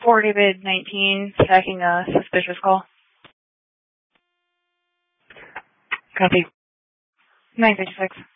4 David 19, stacking a suspicious call. Copy. 956.